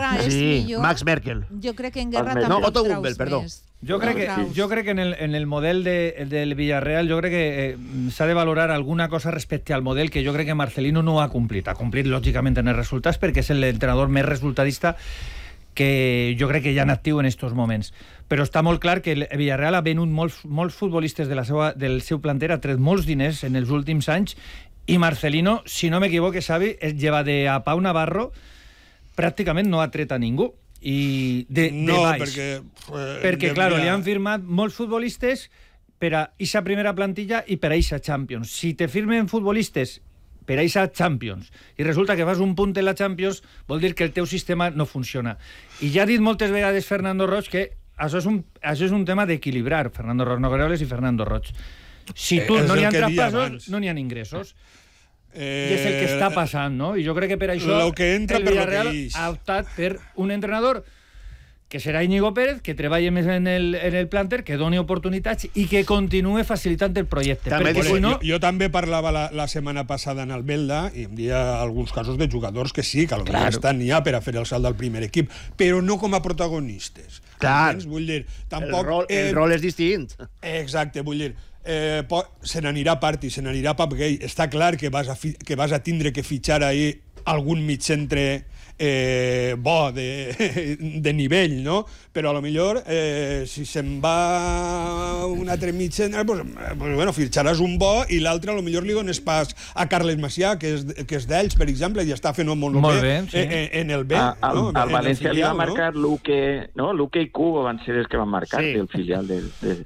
guerra és millor... Max Merkel. Jo crec que en guerra tampoc traus més. Jo crec que en el model del Villarreal jo crec que s'ha de valorar alguna cosa respecte al model que jo crec que Marcelino no ha complit. Ha complit, lògicament, en els resultats perquè és l'entrenador més resultadista que jo crec que hi ha en actiu en aquests moments. Però està molt clar que el Villarreal ha venut molts futbolistes del seu planter, ha tret molts diners en els últims anys, i Marcelino, si no m'equivoco, Xavi, lleva de a Pau Navarro, pràcticament no ha tret a ningú. I de baix. Perquè clar, li han firmat molts futbolistes per a aquesta primera plantilla i per a aquesta Champions. Si te firmen futbolistes per a aquesta Champions i resulta que fas un punt en la Champions, vol dir que el teu sistema no funciona. I ja ha dit moltes vegades Fernando Roig que això és un tema d'equilibrar, Fernando Roig Nogueroles i Fernando Roig. Si tu no hi ha traspassos, no n'hi ha ingressos. I és el que està passant, no? I jo crec que per això el Villarreal ha optat per un entrenador que serà Íñigo Pérez, que treballi més en el planter, que doni oportunitats i que continuï facilitant el projecte. Jo també parlava la setmana passada en el Belda i em dia alguns casos de jugadors que sí, que potser estan ja per a fer el salt del primer equip, però no com a protagonistes. Clar, vull dir, el rol és distint. Exacte, vull dir, se n'anirà part i se n'anirà part perquè està clar que vas a tindre que fitxar ahir algun mig-centre bo de nivell, no? Però a lo millor si se'n va un altre mig-centre, bueno, fitxaràs un bo i l'altre a lo millor li dones pas a Carles Macià, que és d'ells, per exemple, i està fent molt bé en el B. Al València li va marcar Luque i Cubo van ser els que van marcar del filial del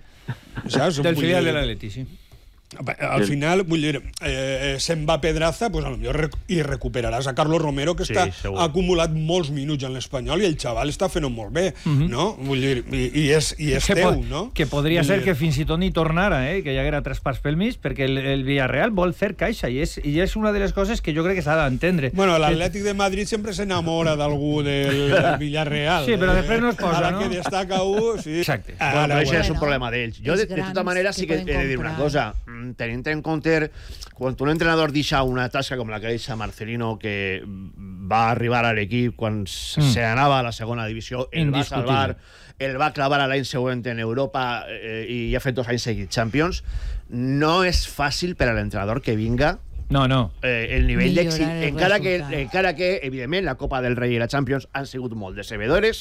filial de l'Atleti, sí. Al final, vull dir, se'n va Pedraza, pues a lo millor i recuperaràs a Carlos Romero, que ha acumulat molts minuts en l'Espanyol i el xaval està fent molt bé, no? Vull dir, i és teu, no? Que podria ser que fins i tot ni tornara, que hi haguera traspàs pel mig, perquè el Villarreal vol fer caixa, i és una de les coses que jo crec que s'ha d'entendre. Bueno, l'Atlètic de Madrid sempre s'enamora d'algú del Villarreal. Sí, però després no es posa, no? Ara que destaca un, sí. Exacte. Bueno, això és un problema d'ells. Jo, de tota manera, sí que he de dir una cosa. Tenint en compte, quan un entrenador deixa una tasca com la que deixa Marcelino, que va arribar a l'equip quan se anava a la segona divisió, el va salvar, el va clavar a l'any següent en Europa i ha fet 2 anys seguits Champions, no és fàcil per a l'entrenador que vinga. No. El nivell d'èxit, encara que, evidentment, la Copa del Rei i la Champions han sigut molt decebedores,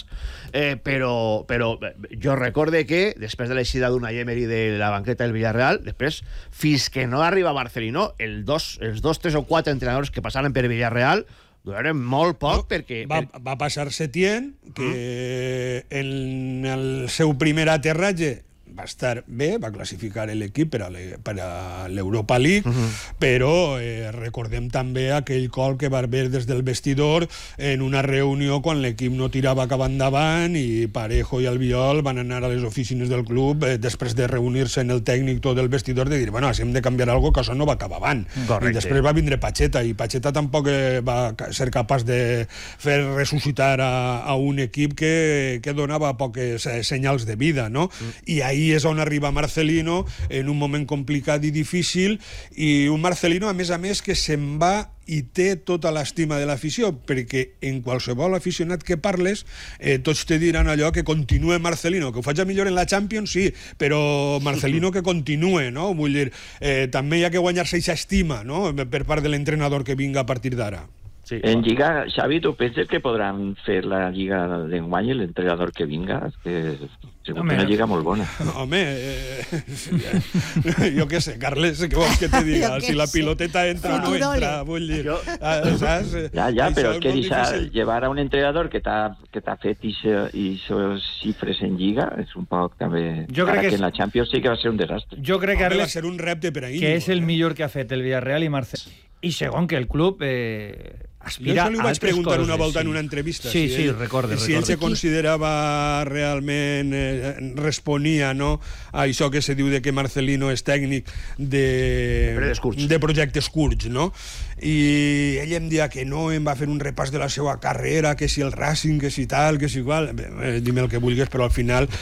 però jo recorde que, després de l'eixida d'Unai Emery de la banqueta del Villarreal, després, fins que no arriba Marcelino, els 2, 3 o 4 entrenadors que passaren per Villarreal duraren molt poc perquè... Va passar Setién, que en el seu primer aterratge va estar bé, va classificar l'equip per a l'Europa League, però recordem també aquell col que va haver des del vestidor en una reunió quan l'equip no tirava cap endavant i Parejo i Albiol van anar a les oficines del club després de reunir-se en el tècnic tot el vestidor de dir, bueno, si hem de canviar alguna cosa, que això no va acabar avant. I després va vindre Pacheta, i Pacheta tampoc va ser capaç de fer ressuscitar a un equip que donava poques senyals de vida, no? I ahir és on arriba Marcelino en un moment complicat i difícil, i un Marcelino, a més, que se'n va i té tota l'estima de l'afició, perquè en qualsevol aficionat que parles tots te diran allò que continue Marcelino, que ho faig millor en la Champions, sí, però Marcelino que continue, no? Vull dir, també hi ha que guanyar-se aquesta estima, no?, per part de l'entrenador que vinga a partir d'ara. Sí. En Lliga, Xavi, tu penses que podran fer la Lliga d'enguany l'entrenador que vinga? És que segur que una Lliga molt bona. Home, jo què sé, Carles, què vols que te diga? Si la piloteta entra o no entra, vull dir. Saps? Ja, però és que llevar a un entrenador que t'ha fet aquestes xifres en Lliga és un poc també... Ara que en la Champions sí que va ser un desastre. Jo crec, Carles, va ser un repte per a Íñigo, que és el millor que ha fet el Villarreal i Marcel. I segon, que el club aspira a altres coses. Jo li vaig preguntar una volta en una entrevista si ell se considerava realment responia, no, a això que se diu de que Marcelino és tècnic de projectes curts, no? I ell em dia que no, em va fer un repàs de la seva carrera, que si el Racing, que si tal, que si igual, dime el que vulguis, però al final